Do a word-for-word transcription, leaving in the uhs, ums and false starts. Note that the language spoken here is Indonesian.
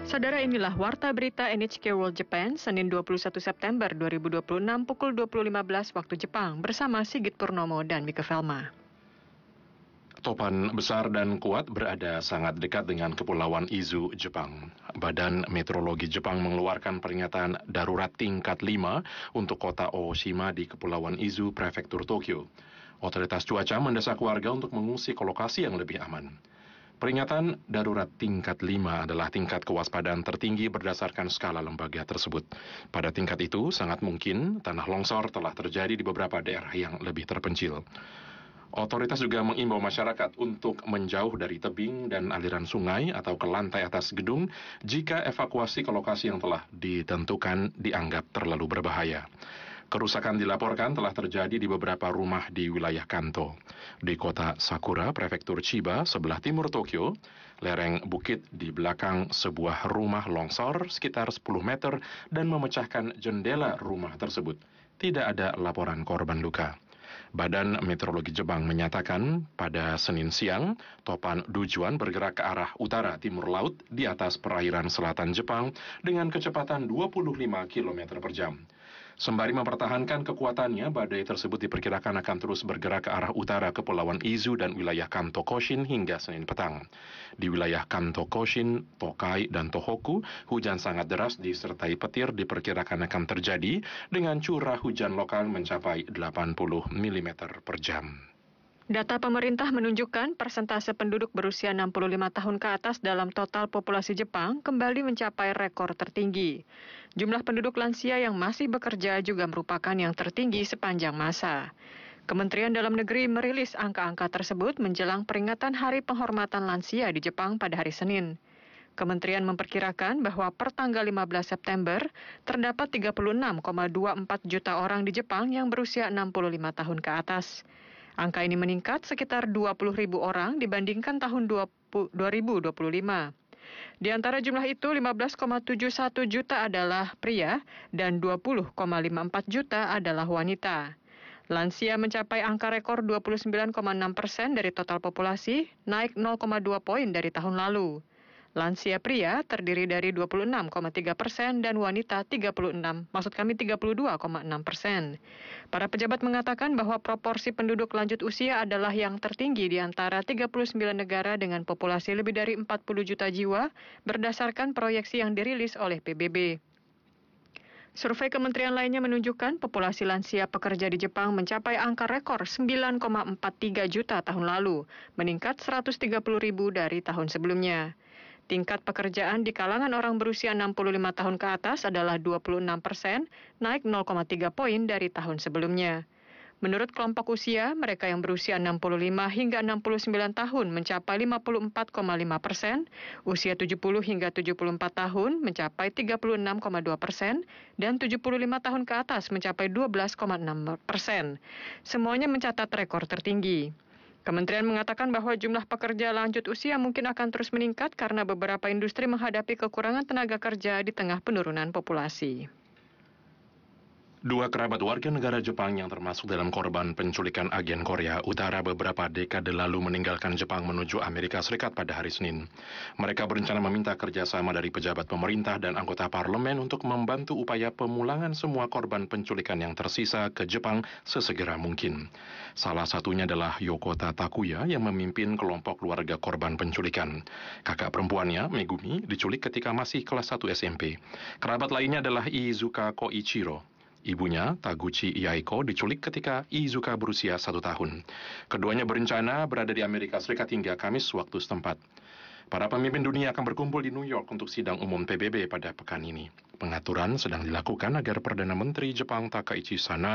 Saudara, inilah Warta Berita N H K World Japan, Senin dua puluh satu September dua ribu dua puluh enam pukul dua puluh lima belas waktu Jepang, bersama Sigit Purnomo dan Mika Velma. Topan besar dan kuat berada sangat dekat dengan Kepulauan Izu, Jepang. Badan Meteorologi Jepang mengeluarkan peringatan darurat tingkat lima untuk kota Oshima di Kepulauan Izu, Prefektur Tokyo. Otoritas cuaca mendesak warga untuk mengungsi ke lokasi yang lebih aman. Peringatan darurat tingkat lima adalah tingkat kewaspadaan tertinggi berdasarkan skala lembaga tersebut. Pada tingkat itu, sangat mungkin tanah longsor telah terjadi di beberapa daerah yang lebih terpencil. Otoritas juga mengimbau masyarakat untuk menjauh dari tebing dan aliran sungai atau ke lantai atas gedung jika evakuasi ke lokasi yang telah ditentukan dianggap terlalu berbahaya. Kerusakan dilaporkan telah terjadi di beberapa rumah di wilayah Kanto. Di kota Sakura, Prefektur Chiba, sebelah timur Tokyo, lereng bukit di belakang sebuah rumah longsor sekitar sepuluh meter dan memecahkan jendela rumah tersebut. Tidak ada laporan korban luka. Badan Meteorologi Jepang menyatakan pada Senin siang, topan Dujuan bergerak ke arah utara timur laut di atas perairan selatan Jepang dengan kecepatan dua puluh lima kilometer per jam. Sembari mempertahankan kekuatannya, badai tersebut diperkirakan akan terus bergerak ke arah utara Kepulauan Izu dan wilayah Kanto Koshin hingga Senin petang. Di wilayah Kanto Koshin, Tokai, dan Tohoku, hujan sangat deras disertai petir diperkirakan akan terjadi dengan curah hujan lokal mencapai delapan puluh milimeter per jam. Data pemerintah menunjukkan persentase penduduk berusia enam puluh lima tahun ke atas dalam total populasi Jepang kembali mencapai rekor tertinggi. Jumlah penduduk lansia yang masih bekerja juga merupakan yang tertinggi sepanjang masa. Kementerian Dalam Negeri merilis angka-angka tersebut menjelang peringatan Hari Penghormatan Lansia di Jepang pada hari Senin. Kementerian memperkirakan bahwa per tanggal lima belas September terdapat tiga puluh enam koma dua empat juta orang di Jepang yang berusia enam puluh lima tahun ke atas. Angka ini meningkat sekitar dua puluh ribu orang dibandingkan tahun dua ribu dua puluh lima. Di antara jumlah itu, lima belas koma tujuh satu juta adalah pria dan dua puluh koma lima empat juta adalah wanita. Lansia mencapai angka rekor dua puluh sembilan koma enam persen dari total populasi, naik nol koma dua poin dari tahun lalu. Lansia pria terdiri dari dua puluh enam koma tiga persen dan wanita tiga puluh enam, maksud kami tiga puluh dua koma enam persen. Para pejabat mengatakan bahwa proporsi penduduk lanjut usia adalah yang tertinggi di antara tiga puluh sembilan negara dengan populasi lebih dari empat puluh juta jiwa berdasarkan proyeksi yang dirilis oleh P B B. Survei kementerian lainnya menunjukkan populasi lansia pekerja di Jepang mencapai angka rekor sembilan koma empat tiga juta tahun lalu, meningkat seratus tiga puluh ribu dari tahun sebelumnya. Tingkat pekerjaan di kalangan orang berusia enam puluh lima tahun ke atas adalah dua puluh enam persen, naik nol koma tiga poin dari tahun sebelumnya. Menurut kelompok usia, mereka yang berusia enam puluh lima hingga enam puluh sembilan tahun mencapai lima puluh empat koma lima persen, usia tujuh puluh hingga tujuh puluh empat tahun mencapai tiga puluh enam koma dua persen, dan tujuh puluh lima tahun ke atas mencapai dua belas koma enam persen. Semuanya mencatat rekor tertinggi. Kementerian mengatakan bahwa jumlah pekerja lanjut usia mungkin akan terus meningkat karena beberapa industri menghadapi kekurangan tenaga kerja di tengah penurunan populasi. Dua kerabat warga negara Jepang yang termasuk dalam korban penculikan agen Korea Utara beberapa dekade lalu meninggalkan Jepang menuju Amerika Serikat pada hari Senin. Mereka berencana meminta kerjasama dari pejabat pemerintah dan anggota parlemen untuk membantu upaya pemulangan semua korban penculikan yang tersisa ke Jepang sesegera mungkin. Salah satunya adalah Yokota Takuya yang memimpin kelompok keluarga korban penculikan. Kakak perempuannya, Megumi, diculik ketika masih kelas satu S M P. Kerabat lainnya adalah Iizuka Koichiro. Ibunya, Taguchi Yaiko, diculik ketika Iizuka berusia satu tahun. Keduanya berencana berada di Amerika Serikat hingga Kamis waktu setempat. Para pemimpin dunia akan berkumpul di New York untuk sidang umum P B B pada pekan ini. Pengaturan sedang dilakukan agar Perdana Menteri Jepang Takaichi Sanai